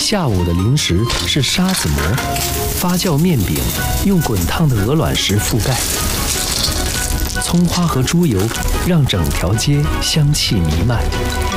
下午的零食是沙子馍，发酵面饼用滚烫的鹅卵石覆盖，葱花和猪油让整条街香气弥漫。